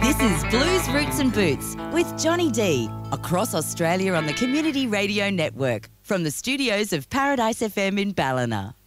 This is Blues, Roots and Boots with Johnny D across Australia on the Community Radio Network from the studios of Paradise FM in Ballina.